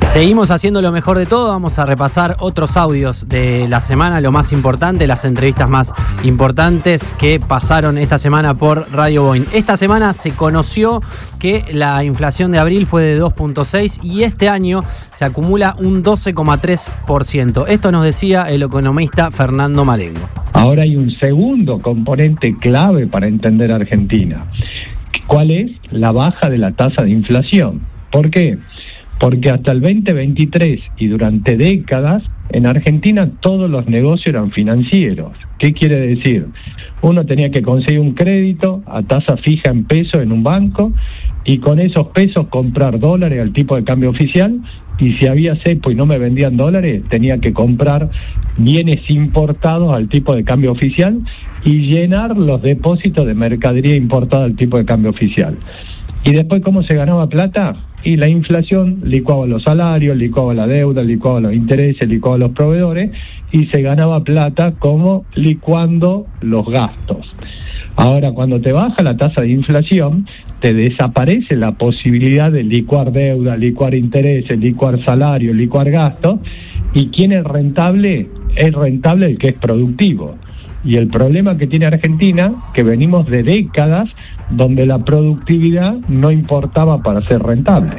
Seguimos haciendo lo mejor de todo, vamos a repasar otros audios de la semana, lo más importante, las entrevistas más importantes que pasaron esta semana por Radio Boing. Esta semana se conoció que la inflación de abril fue de 2.6 y este año se acumula un 12,3%. Esto nos decía el economista Fernando Marengo. Ahora hay un segundo componente clave para entender Argentina. ¿Cuál es? La baja de la tasa de inflación. ¿Por qué? Porque hasta el 2023 y durante décadas, en Argentina todos los negocios eran financieros. ¿Qué quiere decir? Uno tenía que conseguir un crédito a tasa fija en pesos en un banco y con esos pesos comprar dólares al tipo de cambio oficial, y si había cepo y no me vendían dólares, tenía que comprar bienes importados al tipo de cambio oficial y llenar los depósitos de mercadería importada al tipo de cambio oficial. ¿Y después cómo se ganaba plata? Y la inflación licuaba los salarios, licuaba la deuda, licuaba los intereses, licuaba los proveedores y se ganaba plata como licuando los gastos. Ahora, cuando te baja la tasa de inflación, te desaparece la posibilidad de licuar deuda, licuar intereses, licuar salarios, licuar gastos. ¿Y quién es rentable? Es rentable el que es productivo. Y el problema que tiene Argentina, que venimos de décadas donde la productividad no importaba para ser rentable.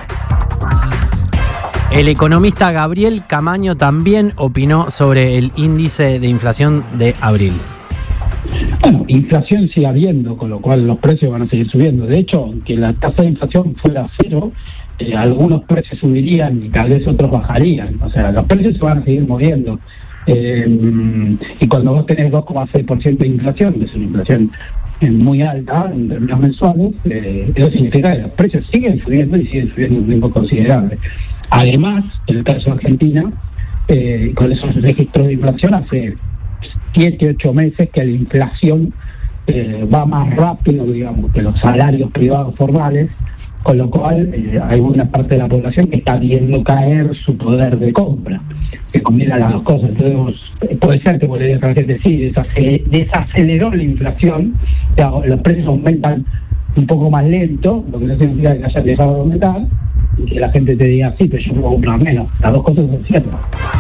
El economista Gabriel Camaño también opinó sobre el índice de inflación de abril. Bueno, inflación sigue habiendo, con lo cual los precios van a seguir subiendo. De hecho, aunque la tasa de inflación fuera cero, algunos precios subirían y tal vez otros bajarían. O sea, los precios se van a seguir moviendo. Y cuando vos tenés 2,6% de inflación, que es una inflación muy alta en términos mensuales, eso significa que los precios siguen subiendo y siguen subiendo un tiempo considerable. Además, en el caso de Argentina, con esos registros de inflación, hace 7-8 meses que la inflación va más rápido, digamos, que los salarios privados formales, con lo cual hay una parte de la población que está viendo caer su poder de compra, que combina las dos cosas. Entonces, puede ser que vos le digas a la gente, sí, desaceleró la inflación, o sea, los precios aumentan un poco más lento, lo que no significa que haya dejado de aumentar, y que la gente te diga, sí, pero yo puedo comprar menos. Las dos cosas son ciertas.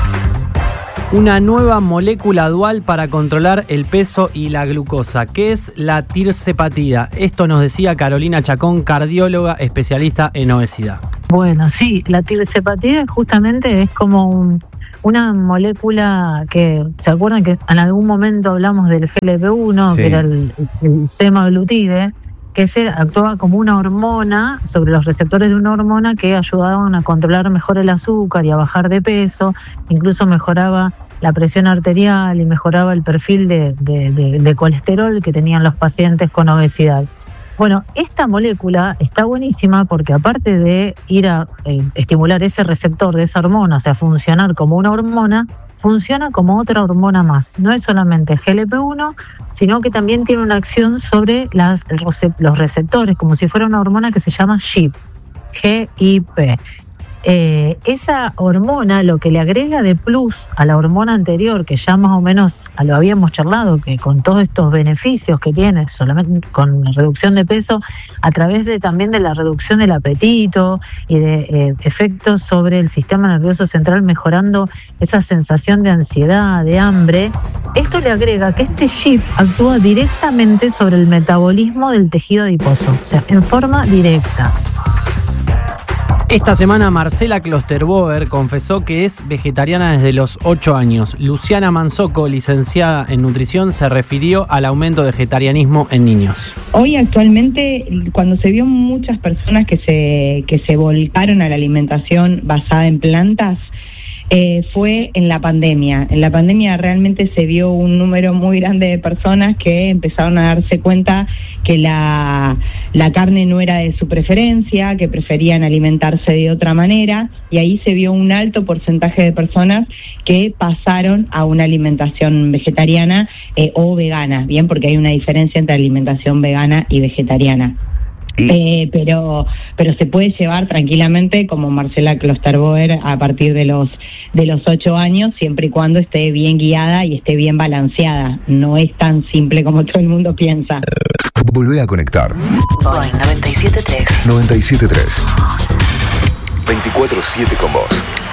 Una nueva molécula dual para controlar el peso y la glucosa, que es la tirzepatida. Esto nos decía Carolina Chacón, cardióloga especialista en obesidad. Bueno, sí, la tirzepatida justamente es como una molécula que, ¿se acuerdan que en algún momento hablamos del GLP-1, sí, que era el semaglutide, que se actuaba como una hormona sobre los receptores de una hormona que ayudaban a controlar mejor el azúcar y a bajar de peso, incluso mejoraba la presión arterial y mejoraba el perfil de colesterol que tenían los pacientes con obesidad. Bueno, esta molécula está buenísima porque aparte de ir a estimular ese receptor de esa hormona, o sea, funcionar como una hormona, funciona como otra hormona más. No es solamente GLP-1, sino que también tiene una acción sobre los receptores, como si fuera una hormona que se llama GIP, G-I-P. Esa hormona lo que le agrega de plus a la hormona anterior, que ya más o menos lo habíamos charlado, que con todos estos beneficios que tiene solamente con la reducción de peso, a través también de la reducción del apetito y de efectos sobre el sistema nervioso central, mejorando esa sensación de ansiedad, de hambre, esto le agrega que este chip actúa directamente sobre el metabolismo del tejido adiposo, o sea, en forma directa. Esta semana Marcela Klosterboer confesó que es vegetariana desde los 8 años. Luciana Manzoco, licenciada en nutrición, se refirió al aumento de vegetarianismo en niños. Hoy actualmente, cuando se vio muchas personas que se volcaron a la alimentación basada en plantas, fue en la pandemia. En la pandemia realmente se vio un número muy grande de personas que empezaron a darse cuenta que la carne no era de su preferencia, que preferían alimentarse de otra manera, y ahí se vio un alto porcentaje de personas que pasaron a una alimentación vegetariana o vegana, bien, porque hay una diferencia entre alimentación vegana y vegetariana. Pero se puede llevar tranquilamente, como Marcela Klosterboer, a partir de los 8 años, siempre y cuando esté bien guiada y esté bien balanceada. No es tan simple como todo el mundo piensa. Volvé a conectar. Boing 97.3. 97.3. 24 24/7 con vos.